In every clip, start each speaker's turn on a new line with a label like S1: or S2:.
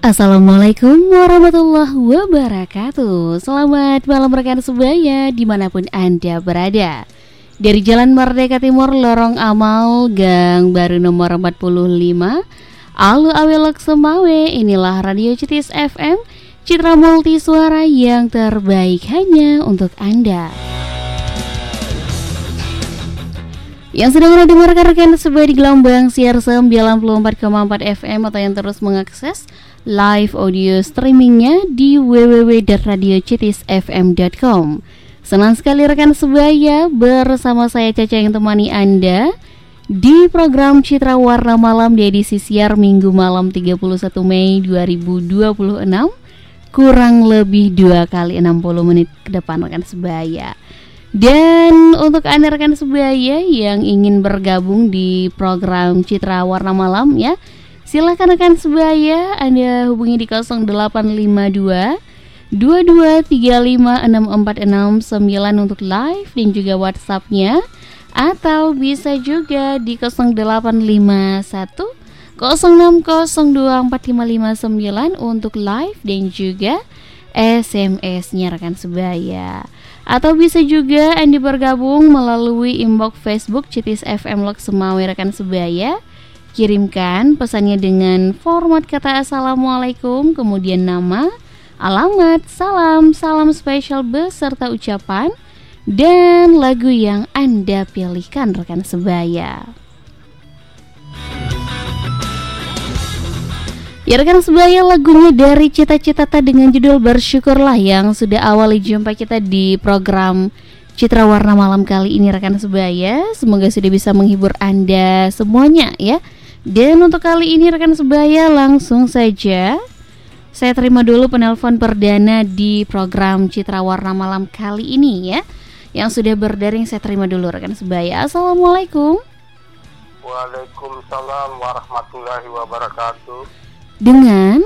S1: Assalamualaikum warahmatullahi wabarakatuh. Selamat malam rekan sebaya dimanapun Anda berada. Dari Jalan Merdeka Timur, Lorong Amal, Gang Baru nomor 45, Alu Awelok Semawe. Inilah Radio Citis FM, Citra Multi Suara yang terbaik hanya untuk Anda. Yang sedang Anda dengarkan rekan sebaya di gelombang siar 94,4 FM atau yang terus mengakses live audio streamingnya di www.radiocitisfm.com. Senang sekali rekan sebaya, bersama saya Caca yang temani Anda di program Citra Warna Malam di edisi siar Minggu malam 31 Mei 2026, kurang lebih 2 kali 60 menit ke depan rekan sebaya. Dan untuk Anda rekan sebaya yang ingin bergabung di program Citra Warna Malam ya, silakan rekan sebaya Anda hubungi di 0852 22356469 untuk live dan juga WhatsApp-nya, atau bisa juga di 0851 06024559 untuk live dan juga SMS-nya rekan sebaya. Atau bisa juga Anda bergabung melalui inbox Facebook Citis FM Lok Semawe rekan sebaya. Kirimkan pesannya dengan format kata Assalamualaikum, kemudian nama, alamat, salam spesial beserta ucapan dan lagu yang Anda pilihkan rekan sebaya. Ya rekan sebaya, lagunya dari Cita Citata dengan judul Bersyukurlah yang sudah awali jumpa kita di program Citra Warna Malam kali ini rekan sebaya. Semoga sudah bisa menghibur Anda semuanya ya. Dan untuk kali ini rekan sebaya, langsung saja saya terima dulu penelpon perdana di program Citra Warna Malam kali ini ya. Yang sudah berdaring saya terima dulu rekan sebaya. Assalamualaikum.
S2: Waalaikumsalam warahmatullahi wabarakatuh.
S1: Dengan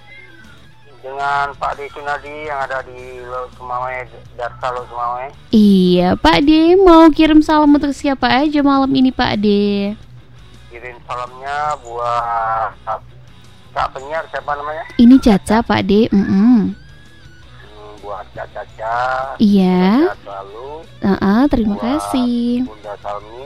S2: Pak D Sunadi yang ada di Semawe, Darsa Semawe.
S1: Iya Pak D, mau kirim salam untuk siapa aja malam ini Pak D?
S2: Kirim salamnya buat Kak penyiar, siapa namanya?
S1: Ini Caca Pak D.
S2: Buat Kak Caca.
S1: Iya.
S2: Selalu.
S1: Terima kasih.
S2: Bunda Salmi.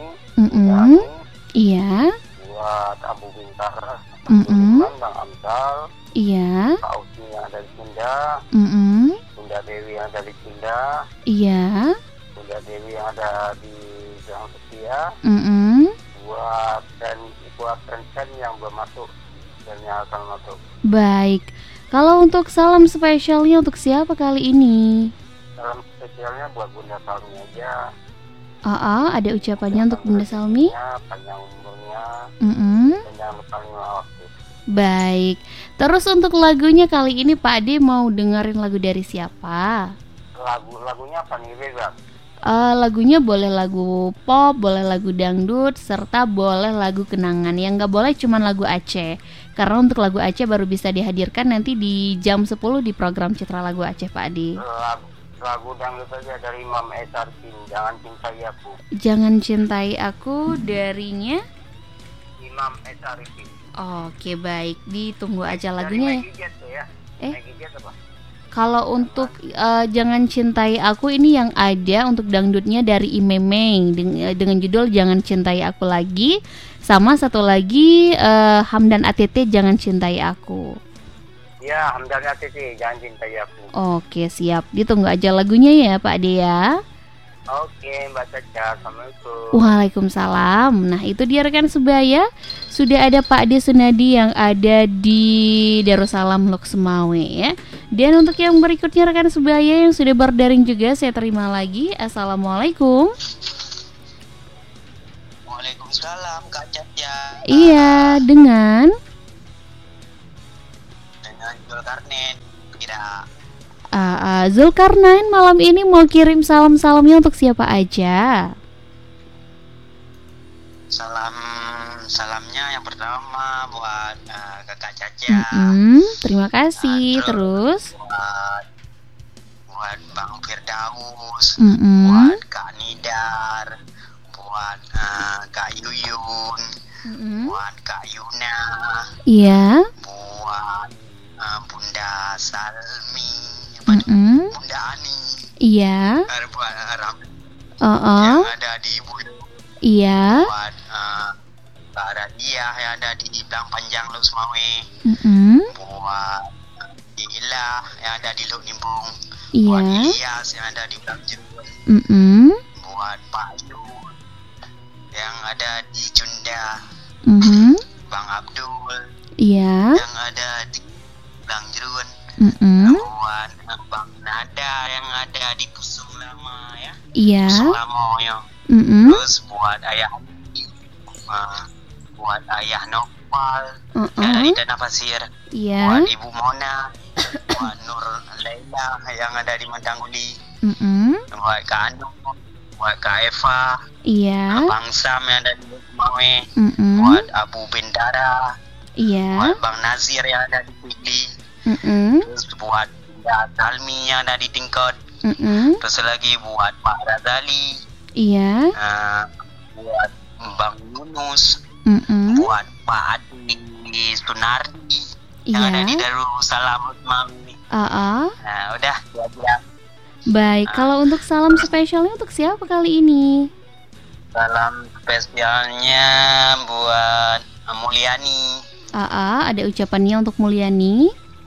S1: Iya.
S2: Buat Abu Bintara. Bang Amsal.
S1: Iya.
S2: Pak Uci yang ada di Sunda. Bunda Dewi yang ada di Sunda.
S1: Iya.
S2: Bunda Dewi yang ada di Gang Setia. Buat friend yang belum masuk dan yang akan masuk.
S1: Baik. Kalau untuk salam spesialnya untuk siapa kali ini?
S2: Salam spesialnya buat Bunda Salmi aja.
S1: Ada ucapannya untuk Bunda Salmi.
S2: Panjang umurnya. Dan jangan lupa 5 waktu.
S1: Baik. Terus untuk lagunya kali ini Pak D mau dengerin lagu dari siapa?
S2: Lagunya apa nih Bang?
S1: Lagunya boleh lagu pop, boleh lagu dangdut, serta boleh lagu kenangan. Yang nggak boleh cuma lagu Aceh. Karena untuk lagu Aceh baru bisa dihadirkan nanti di jam 10 di program Citra Lagu Aceh Pak Adi.
S2: Lagu dangdut aja dari Imam Esarkin, Jangan Cintai Aku.
S1: Jangan Cintai Aku darinya
S2: Imam Esarkin.
S1: Oke baik, ditunggu aja lagunya
S2: ya. Apa?
S1: Kalau untuk Jangan Cintai Aku ini yang ada untuk dangdutnya dari Imemeng dengan judul Jangan Cintai Aku Lagi, sama satu lagi Hamdan ATT Jangan Cintai Aku.
S2: Ya, Hamdan ATT Jangan Cintai Aku.
S1: Oke siap, ditunggu aja lagunya ya Pak Dea.
S2: Oke Mbak Caca, Assalamualaikum.
S1: Waalaikumsalam. Nah itu dia rekan sebaya, sudah ada Pak D Sunadi yang ada di Darussalam Lok Semawe ya. Dan untuk yang berikutnya rekan sebaya yang sudah berdaring juga saya terima lagi. Assalamualaikum.
S2: Waalaikumsalam Kak Caca.
S1: Iya, dengan
S2: Zulkarnain. Tidak.
S1: Zulkarnain malam ini mau kirim salamnya untuk siapa aja?
S2: Salamnya yang pertama buat Kakak Caca.
S1: Terima kasih. Terus
S2: buat Bang Firdaus,
S1: Mm-mm.
S2: buat Kak Nidar, buat Kak Yuyun, buat Kak Yuna,
S1: Iya.
S2: buat
S3: Dalmi, Bunda Ani.
S1: Iya.
S3: Buat Ram.
S1: Yang
S3: ada di Bulu.
S1: Iya.
S3: Buat Kak Radia yang ada di Belang Panjang Lu Semawe. Buat Ilah yang ada di Luk Nimbung. Buat Ilyas yang ada di Belang Jerun. Buat Pak Yul yang ada di Cunda. Bang Abdul yang ada di Belang Jerun. Buat Bang Nada yang ada di Kusung Lama ya. Kusung Lama ya. Terus buat Ayah buat Ayah Nopal yang ada di Tanah Pasir. Buat Ibu Mona, buat Nur Laila yang ada di Mantangguli. Buat Kak Anu, buat Kak Eva, Abang Sam yang ada di Mawe, buat Abu Bendara, buat Bang Nazir yang ada di Pigli, terus buat Dalmi yang ada di Tingkot, terus lagi buat Pak Razali, buat Bang Yunus, buat Pak Adi Sunardi yang ada di Darussalam Mami. Nah, udah dia.
S1: Baik, kalau untuk salam spesialnya untuk siapa kali ini?
S3: Salam spesialnya buat Mulyani.
S1: Ada ucapannya untuk Mulyani.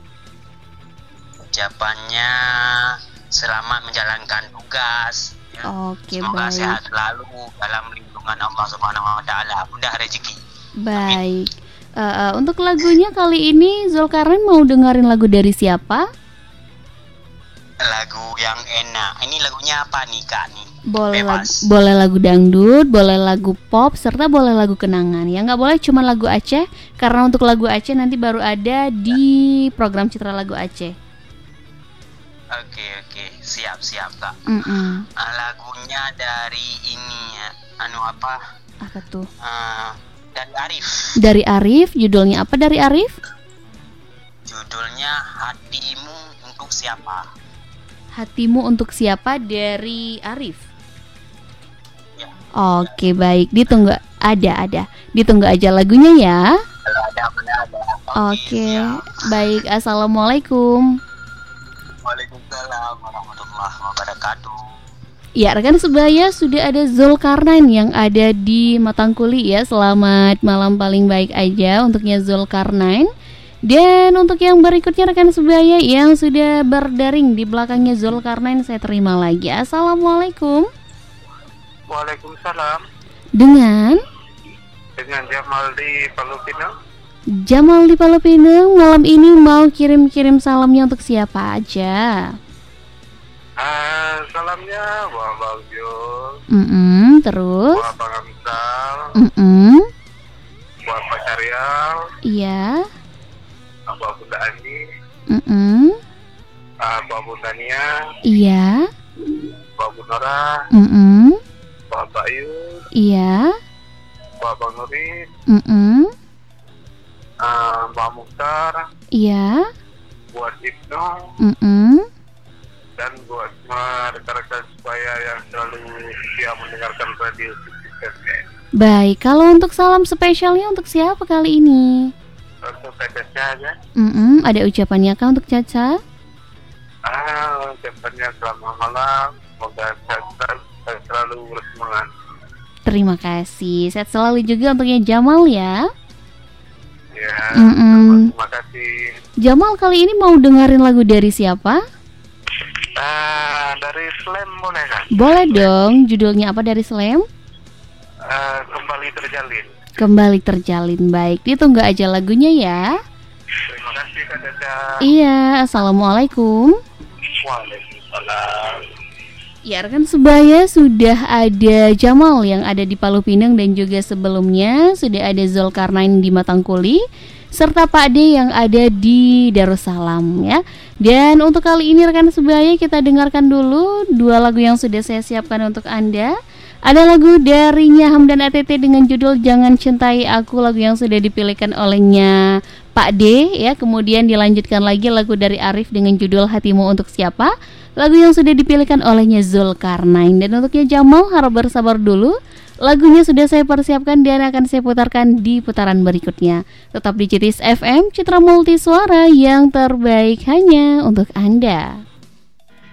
S3: Ucapannya selamat menjalankan tugas. Ya.
S1: Oke,
S3: semoga
S1: baik.
S3: Sehat selalu dalam lindungan Allah Subhanahu Wa Taala. Mudah rezeki.
S1: Baik. Untuk lagunya kali ini Zulkarnain mau dengerin lagu dari siapa?
S3: Lagu yang enak. Ini lagunya apa nih Kak nih?
S1: Boleh lagu dangdut, boleh lagu pop, serta boleh lagu kenangan. Yang nggak boleh cuma lagu Aceh, karena untuk lagu Aceh nanti baru ada di program Citra Lagu Aceh.
S3: Oke, siap Kak. Lagunya dari ini ya,
S1: Apa tuh?
S3: Dari Arif.
S1: Dari Arif, judulnya apa dari Arif?
S3: Judulnya Hatimu Untuk Siapa.
S1: Hatimu Untuk Siapa dari Arif.
S3: Ya.
S1: Oke, baik. Ditunggu ada. Ditunggu aja lagunya ya.
S3: Kalau ada.
S1: Oke. Baik. Assalamualaikum.
S3: Waalaikumsalam warahmatullahi wabarakatuh.
S1: Ya, rekan sebaya, sudah ada Zulkarnain yang ada di Matangkuli ya. Selamat malam paling baik aja untuknya Zulkarnain. Dan untuk yang berikutnya rekan sebaya yang sudah berdaring di belakangnya Zulkarnain, saya terima lagi. Assalamualaikum.
S2: Waalaikumsalam.
S1: Dengan
S2: Jamal di Palu Pinang.
S1: Jamal di Palu Pinang, malam ini mau kirim-kirim salamnya untuk siapa aja?
S2: Salamnya buat Bang Jul,
S1: terus
S2: buat Bang Amsal, buat Pak Syarial,
S1: iya,
S2: buat Bunda Ani, buat Bunda Nia,
S1: iya,
S2: buat Bu Nora, buat Pak Yus,
S1: iya,
S2: buat Bang Nurin, Mbak Mukhtar,
S1: iya,
S2: buat Ibnu, dan buat semua rekan-rekan supaya yang selalu setia mendengarkan radio Suksesnya.
S1: Baik, kalau untuk salam spesialnya untuk siapa kali ini?
S2: Untuk Caca aja.
S1: Ada ucapannya kah untuk Caca?
S2: Ucapannya selamat malam, semoga sehat selalu bersemangat.
S1: Terima kasih, sehat selalu juga untuknya Jamal ya.
S2: Ya, terima kasih.
S1: Jamal kali ini mau dengerin lagu dari siapa?
S2: Dari Slam boleh kan?
S1: Boleh dong, judulnya apa dari Slam?
S2: Kembali Terjalin.
S1: Kembali Terjalin, baik, ditunggu aja lagunya ya.
S2: Terima kasih Kak Caca.
S1: Iya, assalamualaikum.
S2: Waalaikumsalam.
S1: Ya, rekan sebaya, sudah ada Jamal yang ada di Palu Pinang dan juga sebelumnya sudah ada Zulkarnain di Matangkuli serta Pak D yang ada di Darussalam ya. Dan untuk kali ini rekan sebaya, kita dengarkan dulu dua lagu yang sudah saya siapkan untuk Anda. Ada lagu dari Nyaham dan ATT dengan judul Jangan Cintai Aku, lagu yang sudah dipilihkan olehnya Pak D ya. Kemudian dilanjutkan lagi lagu dari Arif dengan judul Hatimu Untuk Siapa, lagu yang sudah dipilihkan olehnya Zulkarnain. Dan untuknya Jamal harap bersabar dulu. Lagunya sudah saya persiapkan dan akan saya putarkan di putaran berikutnya. Tetap di Citis FM, Citra Multi Suara yang terbaik hanya untuk Anda.